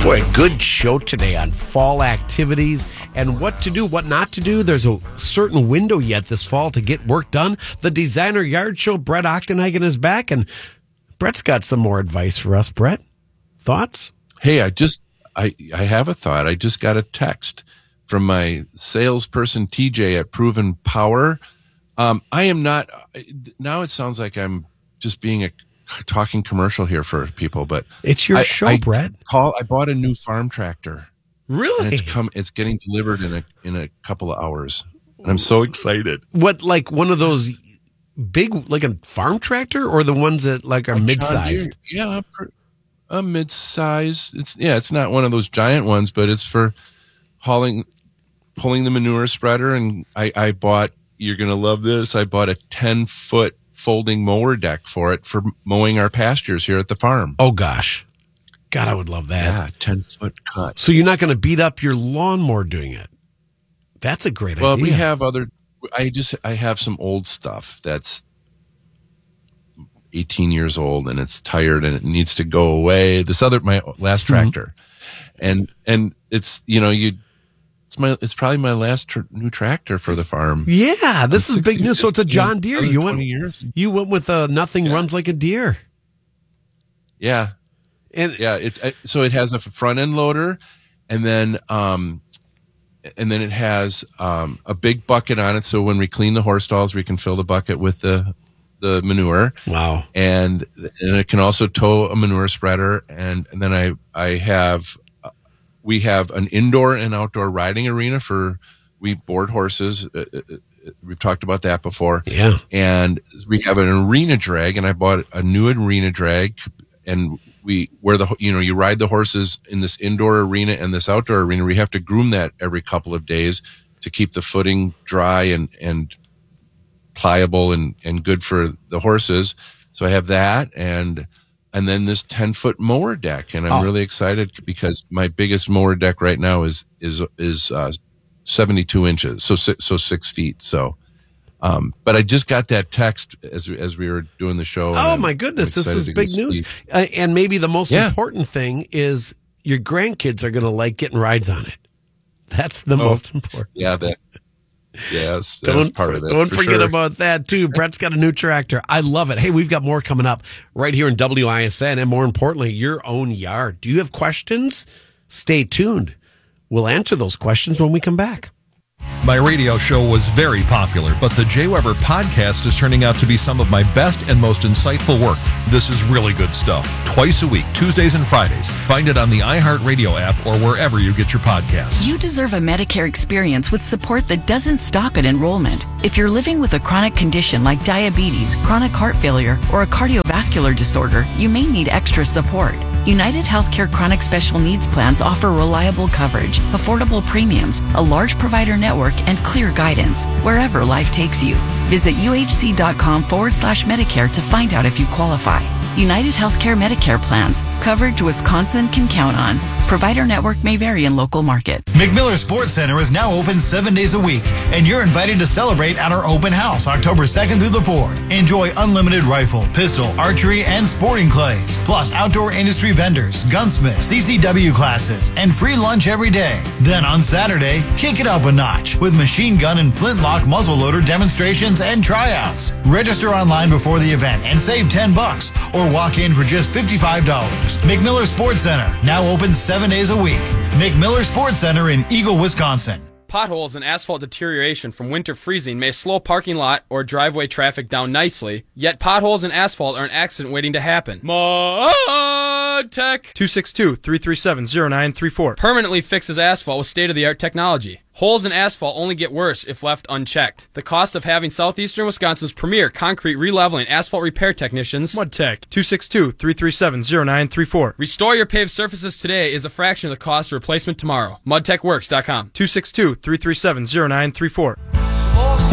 Boy, a good show today on fall activities and what to do, what not to do. There's a certain window yet this fall to get work done. The Designer Yard Show, Brett Ochtenhagen is back, and Brett's got some more advice for us. Brett, thoughts? Hey, I have a thought. I just got a text from my salesperson, TJ at Proven Power. I am not, now it sounds like I'm just being a talking commercial here for people, but it's your show, Brett. I bought a new farm tractor. Really? And it's getting delivered in a couple of hours. And I'm so excited. What, like one of those big, like a farm tractor, or the ones that like are mid-sized? Yeah, a mid-size. It's not one of those giant ones, but it's for pulling the manure spreader. And I bought, you're going to love this, I bought a 10-foot folding mower deck for it for mowing our pastures here at the farm. Oh, gosh. God, I would love that. Yeah, 10-foot cut. So you're not going to beat up your lawnmower doing it. That's a great idea. Well, we have I have some old stuff that's 18 years old and it's tired and it needs to go away. My last tractor. And it's, it's probably my last new tractor for the farm. Yeah, this is big news. So it's a John Deere. You went with nothing runs like a deer. Yeah. So it has a front end loader, and then it has a big bucket on it. So when we clean the horse stalls, we can fill the bucket with the manure. Wow. And it can also tow a manure spreader. And then we have an indoor and outdoor riding arena we board horses. We've talked about that before. Yeah. And we have an arena drag, and I bought a new arena drag, and you ride the horses in this indoor arena and this outdoor arena. We have to groom that every couple of days to keep the footing dry and pliable and good for the horses. So I have that and then this 10-foot mower deck, and I'm really excited because my biggest mower deck right now is 72 inches, so 6 feet. So, but I just got that text as we were doing the show. Oh my goodness, this is big news. And maybe the most important thing is your grandkids are going to like getting rides on it. That's the most important. Yeah, that's part of it. Don't forget about that, too. Brett's got a new tractor. I love it. Hey, we've got more coming up right here in WISN, and more importantly, your own yard. Do you have questions? Stay tuned. We'll answer those questions when we come back. My radio show was very popular, but the Jay Weber podcast is turning out to be some of my best and most insightful work. This is really good stuff. Twice a week, Tuesdays and Fridays. Find it on the iHeartRadio app or wherever you get your podcasts. You deserve a Medicare experience with support that doesn't stop at enrollment. If you're living with a chronic condition like diabetes, chronic heart failure, or a cardiovascular disorder, you may need extra support. United Healthcare Chronic Special Needs Plans offer reliable coverage, affordable premiums, a large provider network, and clear guidance wherever life takes you. Visit uhc.com/Medicare to find out if you qualify. United Healthcare Medicare plans. Coverage Wisconsin can count on. Provider network may vary in local market. McMiller Sports Center is now open 7 days a week, and you're invited to celebrate at our open house October 2nd through the 4th. Enjoy unlimited rifle, pistol, archery, and sporting clays, plus outdoor industry vendors, gunsmiths, CCW classes, and free lunch every day. Then on Saturday, kick it up a notch with machine gun and flintlock muzzleloader demonstrations and tryouts. Register online before the event and save $10 or walk in for just $55. McMiller Sports Center, now open 7 days a week. McMiller Sports Center in Eagle, Wisconsin. Potholes and asphalt deterioration from winter freezing may slow parking lot or driveway traffic down nicely, yet potholes and asphalt are an accident waiting to happen. MudTech 262-337-0934 permanently fixes asphalt with state-of-the-art technology. Holes in asphalt only get worse if left unchecked. The cost of having southeastern Wisconsin's premier concrete releveling asphalt repair technicians, MudTech 262-337-0934. Restore your paved surfaces today is a fraction of the cost of replacement tomorrow. MudTechWorks.com 262-337-0934.